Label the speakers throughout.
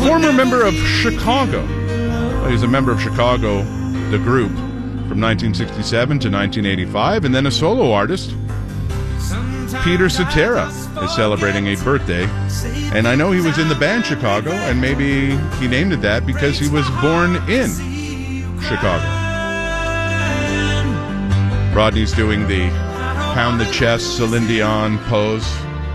Speaker 1: Former member of Chicago. Well, he was a member of Chicago, the group, from 1967 to 1985, and then a solo artist. Peter Cetera is celebrating a birthday, and I know he was in the band Chicago, and maybe he named it that because he was born in Chicago. Rodney's doing the pound the chest Celine Dion pose.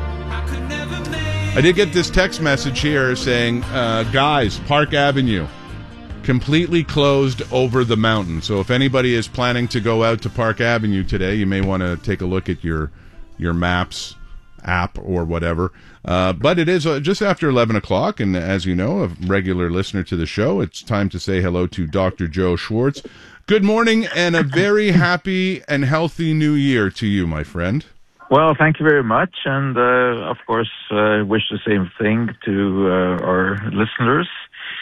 Speaker 1: I did get this text message here saying, guys, Park Avenue, completely closed over the mountain. So if anybody is planning to go out to Park Avenue today, you may want to take a look at your Maps app or whatever. But it is just after 11 o'clock, and as you know, a regular listener to the show, it's time to say hello to Dr. Joe Schwartz. Good morning, and a very happy and healthy new year to you, my friend.
Speaker 2: Well, thank you very much, and of course, wish the same thing to our listeners.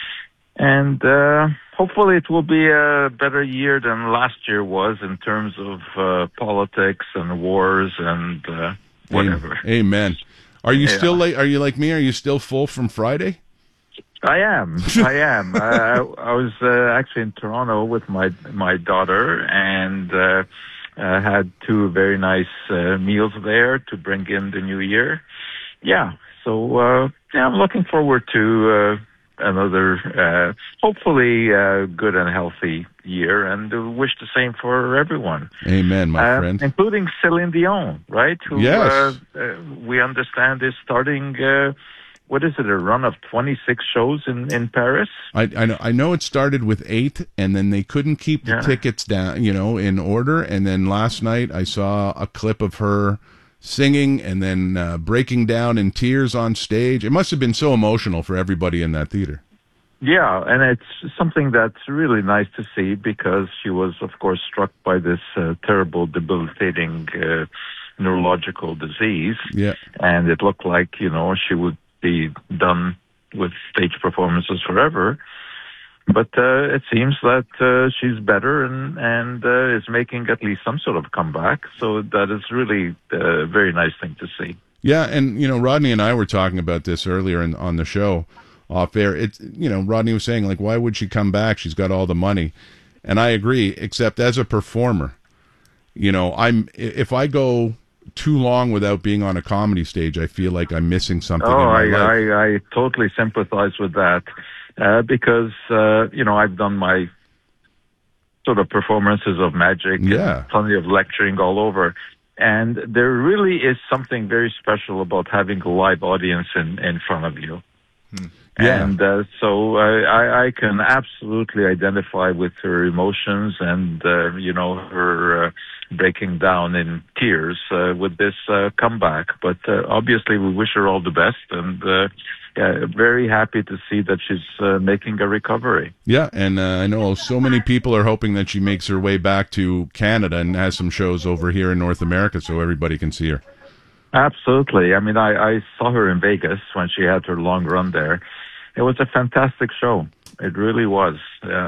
Speaker 2: And hopefully it will be a better year than last year was in terms of politics and wars and whatever.
Speaker 1: Amen. Are you still late? Are you like me? Are you still full from Friday?
Speaker 2: I am. I was actually in Toronto with my daughter and had two very nice meals there to bring in the new year. Yeah. So I'm looking forward to another, hopefully, good and healthy year, and wish the same for everyone.
Speaker 1: Amen, my friend.
Speaker 2: Including Celine Dion, right? Who,
Speaker 1: yes.
Speaker 2: We understand is starting, what is it, a run of 26 shows in Paris?
Speaker 1: I know it started with 8, and then they couldn't keep the tickets down, in order, and then last night I saw a clip of her singing and then breaking down in tears on stage. It must have been so emotional for everybody in that theater. Yeah,
Speaker 2: and it's something that's really nice to see because she was, of course, struck by this terrible, debilitating neurological disease.
Speaker 1: Yeah.
Speaker 2: And it looked like, she would be done with stage performances forever. But it seems that she's better and is making at least some sort of comeback. So that is really a very nice thing to see.
Speaker 1: Yeah, and, Rodney and I were talking about this earlier on the show off air. It's, Rodney was saying, like, why would she come back? She's got all the money. And I agree, except as a performer, if I go too long without being on a comedy stage, I feel like I'm missing something in my life.
Speaker 2: I totally sympathize with that. Because, I've done my sort of performances of magic and plenty of lecturing all over. And there really is something very special about having a live audience in front of you.
Speaker 1: Yeah.
Speaker 2: And so I can absolutely identify with her emotions and, her breaking down in tears with this comeback. But obviously we wish her all the best and very happy to see that she's making a recovery.
Speaker 1: Yeah, and I know so many people are hoping that she makes her way back to Canada and has some shows over here in North America so everybody can see her.
Speaker 2: Absolutely. I mean, I saw her in Vegas when she had her long run there. It was a fantastic show. It really was.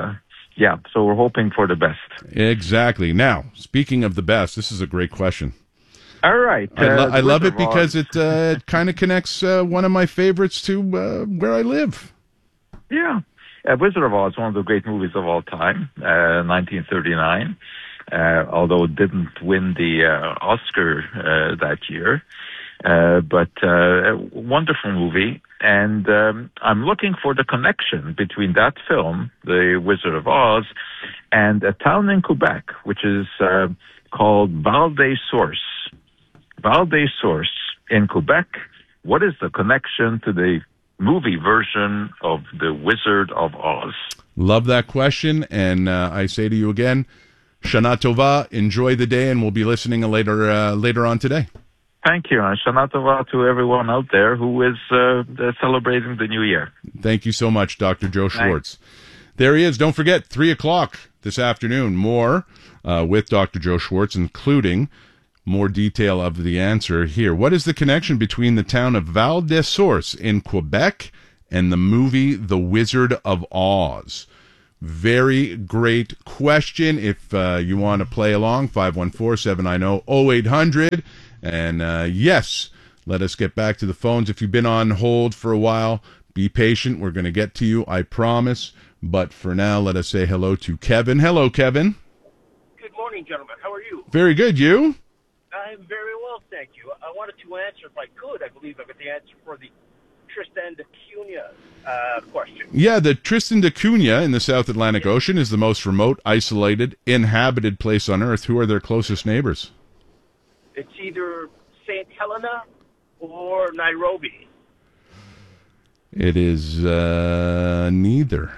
Speaker 2: So we're hoping for the best.
Speaker 1: Exactly. Now, speaking of the best, this is a great question.
Speaker 2: All right.
Speaker 1: I love it because it kind of connects one of my favorites to where I live.
Speaker 2: Yeah. Wizard of Oz, one of the great movies of all time, 1939, although it didn't win the Oscar that year. But a wonderful movie. And I'm looking for the connection between that film, The Wizard of Oz, and a town in Quebec, which is called Val-des-Sources. Val-des-Sources in Quebec. What is the connection to the movie version of The Wizard of Oz?
Speaker 1: Love that question, and I say to you again, Shana Tova, enjoy the day, and we'll be listening later on today.
Speaker 2: Thank you, and Shana Tova to everyone out there who is celebrating the new year.
Speaker 1: Thank you so much, Dr. Joe Schwartz. Thanks. There he is. Don't forget, 3 o'clock this afternoon, more with Dr. Joe Schwartz, including more detail of the answer here. What is the connection between the town of Val-des-Sources in Quebec and the movie The Wizard of Oz? Very great question. If you want to play along, 514-790-0800. And yes, let us get back to the phones. If you've been on hold for a while, Be patient. We're going to get to you, I promise. But for now, let us say hello to Kevin. Hello, Kevin.
Speaker 3: Good morning, gentlemen. How are you?
Speaker 1: Very good. You?
Speaker 3: I'm very well, thank you. I wanted to answer, if I could, I believe I've got the answer for the Tristan da Cunha question.
Speaker 1: Yeah, the Tristan da Cunha in the South Atlantic Ocean is the most remote, isolated, inhabited place on Earth. Who are their closest neighbors?
Speaker 3: It's either St. Helena or Nairobi.
Speaker 1: It is neither.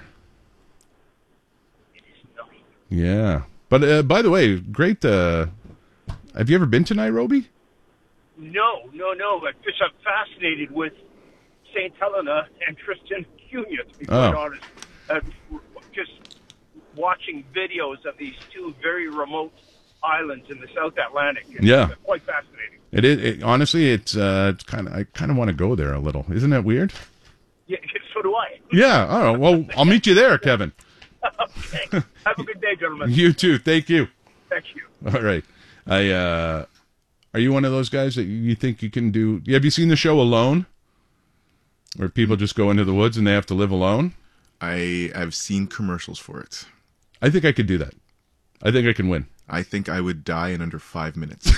Speaker 3: It is not.
Speaker 1: Yeah. But by the way, great. Have you ever been to Nairobi?
Speaker 3: No. I'm fascinated with St. Helena and Tristan Cunha, to be quite honest. Just watching videos of these two very remote islands in the South Atlantic. It's quite fascinating.
Speaker 1: It is. Honestly, it's kind of. I kind of want to go there a little. Isn't that weird?
Speaker 3: Yeah, so do I.
Speaker 1: Yeah. Oh well, I'll meet you there, Kevin.
Speaker 3: Okay. Have a good day, gentlemen.
Speaker 1: You too. Thank you.
Speaker 3: Thank you.
Speaker 1: All right. Are you one of those guys that you think you can do? Have you seen the show Alone? Where people just go into the woods and they have to live alone?
Speaker 4: I've seen commercials for it.
Speaker 1: I think I could do that. I think I can win.
Speaker 4: I think I would die in under 5 minutes.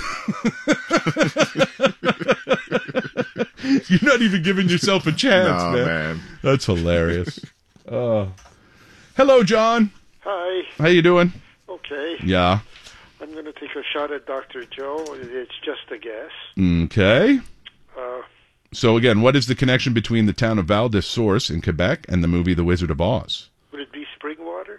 Speaker 1: You're not even giving yourself a chance,
Speaker 4: no, man.
Speaker 1: That's hilarious. Hello, John.
Speaker 5: Hi.
Speaker 1: How you doing?
Speaker 5: Okay.
Speaker 1: Yeah.
Speaker 5: I'm going to take a shot at Dr. Joe. It's just a guess.
Speaker 1: Okay. So again, what is the connection between the town of Val des Sources in Quebec and the movie The Wizard of Oz?
Speaker 5: Would it be spring water?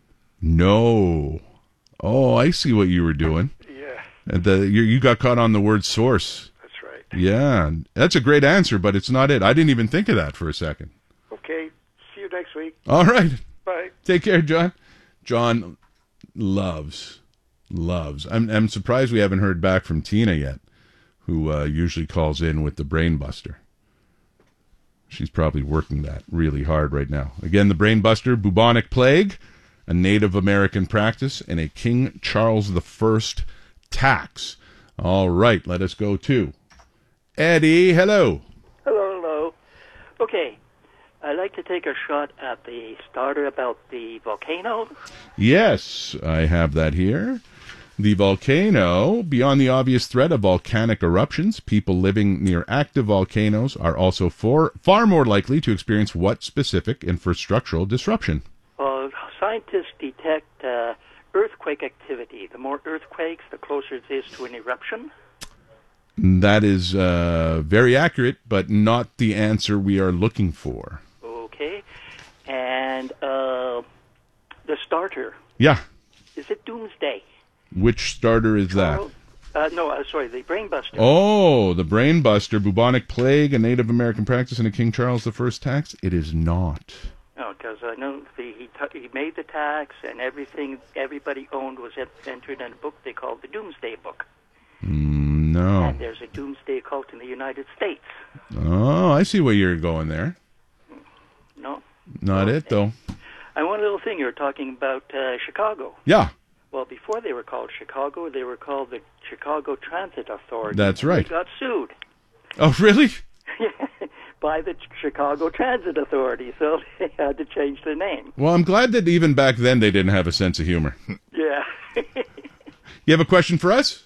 Speaker 1: No. Oh, I see what you were doing.
Speaker 5: Yeah.
Speaker 1: You got caught on the word source.
Speaker 5: That's right.
Speaker 1: Yeah. That's a great answer, but it's not it. I didn't even think of that for a second.
Speaker 5: Okay. See you next week.
Speaker 1: All right.
Speaker 5: Bye.
Speaker 1: Take care, John. John loves. I'm surprised we haven't heard back from Tina yet, who usually calls in with the Brain Buster. She's probably working that really hard right now. Again, the Brain Buster, bubonic plague, a Native American practice, and a King Charles I tax. All right, let us go to Eddie. Hello.
Speaker 6: Hello. Okay, I'd like to take a shot at the starter about the volcano.
Speaker 1: Yes, I have that here. The volcano, beyond the obvious threat of volcanic eruptions, people living near active volcanoes are also far more likely to experience what specific infrastructural disruption?
Speaker 6: Scientists detect earthquake activity. The more earthquakes, the closer it is to an eruption.
Speaker 1: That is very accurate, but not the answer we are looking for.
Speaker 6: Okay. And the starter.
Speaker 1: Yeah.
Speaker 6: Is it Doomsday?
Speaker 1: Which starter is that?
Speaker 6: Sorry, the Brain Buster.
Speaker 1: Oh, the Brain Buster, bubonic plague, a Native American practice, and a King Charles I tax? It is not.
Speaker 6: No, because I know he made the tax, and everything everybody owned was entered in a book they called the Doomsday Book.
Speaker 1: No.
Speaker 6: And there's a Doomsday cult in the United States.
Speaker 1: Oh, I see where you're going there.
Speaker 6: No.
Speaker 1: Not it, though.
Speaker 6: And one little thing, you were talking about Chicago.
Speaker 1: Yeah.
Speaker 6: Well, before they were called Chicago, they were called the Chicago Transit Authority.
Speaker 1: That's right.
Speaker 6: They got sued.
Speaker 1: Oh, really?
Speaker 6: By the Chicago Transit Authority, so they had to change the name.
Speaker 1: Well, I'm glad that even back then they didn't have a sense of humor.
Speaker 6: Yeah.
Speaker 1: You have a question for us?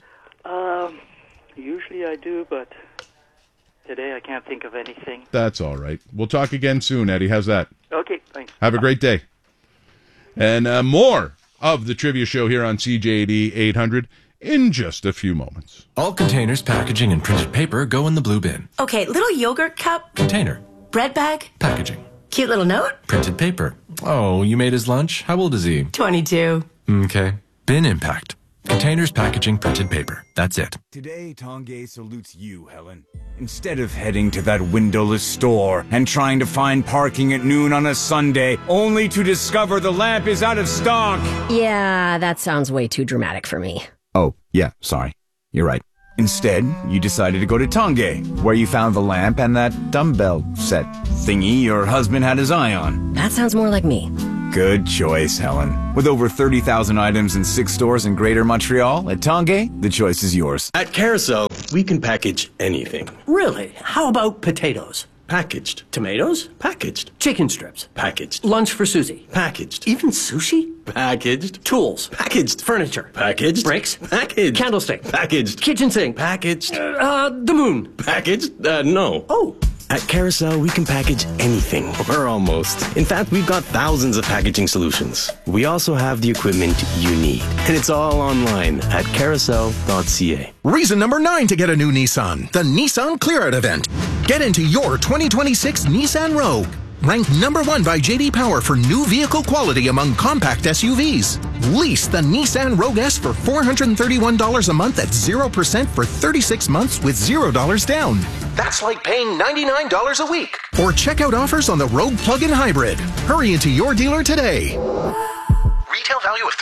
Speaker 6: Usually I do, but today I can't think of anything.
Speaker 1: That's all right. We'll talk again soon, Eddie. How's that?
Speaker 6: Okay, thanks.
Speaker 1: Have a great day. And more of the Trivia Show here on CJAD 800 in just a few moments.
Speaker 7: All containers, packaging, and printed paper go in the blue bin.
Speaker 8: Okay, little yogurt cup.
Speaker 7: Container.
Speaker 8: Bread bag.
Speaker 7: Packaging.
Speaker 8: Cute little note.
Speaker 7: Printed paper. Oh, you made his lunch? How old is he?
Speaker 8: 22.
Speaker 7: Okay. Bin impact. Containers, packaging, printed paper. That's it.
Speaker 9: Today, Tongay salutes you, Helen. Instead of heading to that windowless store and trying to find parking at noon on a Sunday, only to discover the lamp is out of stock.
Speaker 10: Yeah, that sounds way too dramatic for me.
Speaker 9: Oh, yeah, sorry. You're right. Instead, you decided to go to Tongay, where you found the lamp and that dumbbell set thingy your husband had his eye on.
Speaker 10: That sounds more like me.
Speaker 9: Good choice, Helen. With over 30,000 items in 6 stores in Greater Montreal, at Tongay, the choice is yours.
Speaker 11: At Carousel, we can package anything.
Speaker 12: Really? How about potatoes?
Speaker 11: Packaged. Tomatoes? Packaged. Chicken strips? Packaged. Lunch for Susie? Packaged. Even sushi? Packaged. Tools? Packaged. Furniture? Packaged. Bricks? Packaged. Candlestick? Packaged. Kitchen sink? Packaged. The moon? Packaged? No. Oh. At Carousel, we can package anything, or almost. In fact, we've got thousands of packaging solutions. We also have the equipment you need. And it's all online at carousel.ca.
Speaker 12: Reason number 9 to get a new Nissan, the Nissan Clear Out event. Get into your 2026 Nissan Rogue. Ranked number 1 by J.D. Power for new vehicle quality among compact SUVs. Lease the Nissan Rogue S for $431 a month at 0% for 36 months with $0 down. That's like paying $99 a week. Or check out offers on the Rogue Plug-in Hybrid. Hurry into your dealer today. Retail value of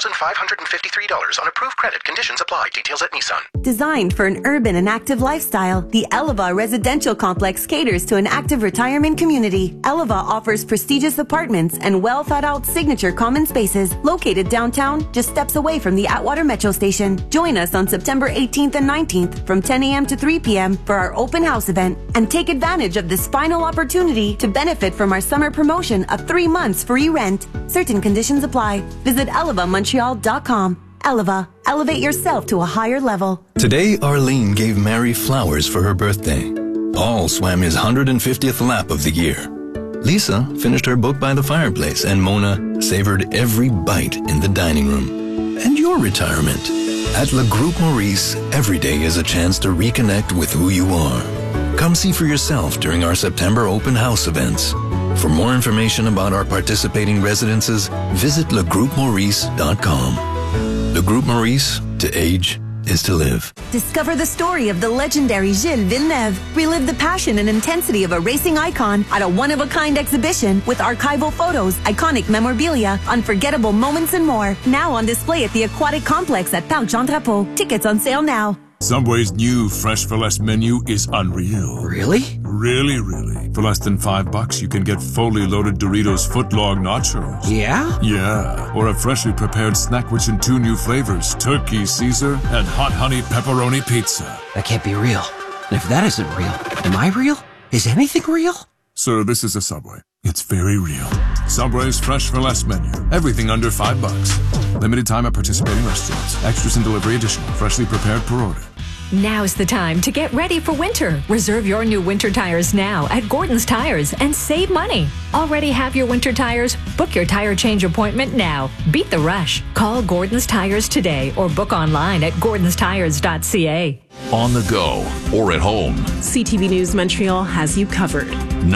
Speaker 12: $36,553 on approved credit. Conditions apply. Details at Nissan.
Speaker 13: Designed for an urban and active lifestyle, the Eleva Residential Complex caters to an active retirement community. Eleva offers prestigious apartments and well-thought-out signature common spaces located downtown, just steps away from the Atwater Metro Station. Join us on September 18th and 19th from 10 a.m. to 3 p.m. for our open house event and take advantage of this final opportunity to benefit from our summer promotion of 3 months free rent. Certain conditions apply. Visit ElevaMontreal.com. Eleva, elevate yourself to a higher level.
Speaker 14: Today, Arlene gave Mary flowers for her birthday. Paul swam his 150th lap of the year. Lisa finished her book by the fireplace, and Mona savored every bite in the dining room. And your retirement. At Le Groupe Maurice, every day is a chance to reconnect with who you are. Come see for yourself during our September open house events. For more information about our participating residences, visit legroupemaurice.com. Le Groupe Maurice, to age is to live.
Speaker 13: Discover the story of the legendary Gilles Villeneuve. Relive the passion and intensity of a racing icon at a one-of-a-kind exhibition with archival photos, iconic memorabilia, unforgettable moments, and more. Now on display at the Aquatic Complex at Parc Jean Drapeau. Tickets on sale now.
Speaker 15: Subway's new Fresh for Less menu is unreal.
Speaker 11: Really?
Speaker 15: Really. For less than $5, you can get fully loaded Doritos footlong nachos.
Speaker 11: Yeah?
Speaker 15: Yeah. Or a freshly prepared snack rich in 2 new flavors, Turkey Caesar and Hot Honey Pepperoni Pizza.
Speaker 11: That can't be real. And if that isn't real, am I real? Is anything real?
Speaker 15: Sir, this is a Subway. It's very real. Subway's Fresh for Less menu. Everything under $5. Limited time at participating restaurants. Extras and delivery additional. Freshly prepared per order.
Speaker 16: Now's the time to get ready for winter. Reserve your new winter tires now at Gordon's Tires and save money. Already have your winter tires? Book your tire change appointment now. Beat the rush. Call Gordon's Tires today or book online at gordonstires.ca.
Speaker 17: On the go or at home,
Speaker 18: CTV News Montreal has you covered.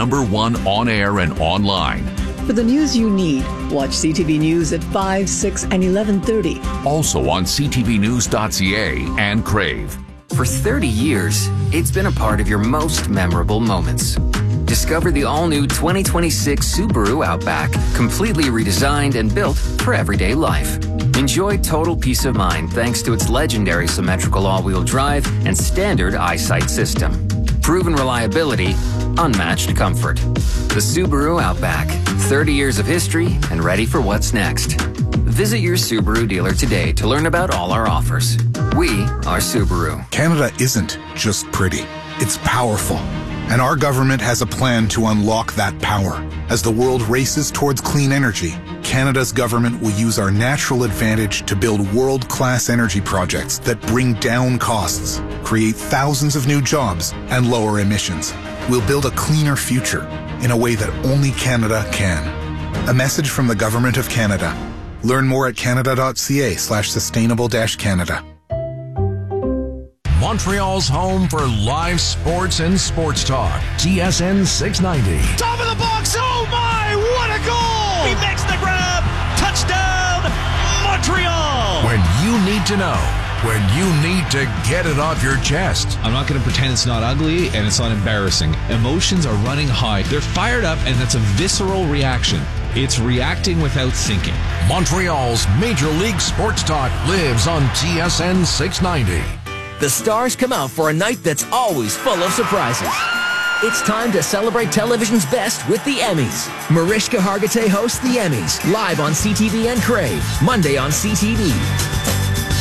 Speaker 17: #1 on air and online.
Speaker 18: For the news you need, watch CTV News at 5, 6, and 11:30.
Speaker 17: Also on ctvnews.ca and Crave.
Speaker 19: For 30 years, it's been a part of your most memorable moments. Discover the all-new 2026 Subaru Outback, completely redesigned and built for everyday life. Enjoy total peace of mind thanks to its legendary symmetrical all-wheel drive and standard eyesight system. Proven reliability, unmatched comfort. The Subaru Outback, 30 years of history and ready for what's next. Visit your Subaru dealer today to learn about all our offers. We are Subaru.
Speaker 20: Canada isn't just pretty, it's powerful. And our government has a plan to unlock that power. As the world races towards clean energy, Canada's government will use our natural advantage to build world-class energy projects that bring down costs, create thousands of new jobs, and lower emissions. We'll build a cleaner future in a way that only Canada can. A message from the Government of Canada. Learn more at canada.ca/sustainable-Canada.
Speaker 17: Montreal's home for live sports and sports talk. TSN 690.
Speaker 21: Top of the box. Oh my, what a goal! He makes the grab. Touchdown, Montreal!
Speaker 17: When you need to know. When you need to get it off your chest.
Speaker 22: I'm not going to pretend it's not ugly and it's not embarrassing. Emotions are running high. They're fired up and that's a visceral reaction. It's reacting without thinking.
Speaker 17: Montreal's Major League Sports Talk lives on TSN 690.
Speaker 23: The stars come out for a night that's always full of surprises. It's time to celebrate television's best with the Emmys. Mariska Hargitay hosts the Emmys, live on CTV and Crave, Monday on CTV.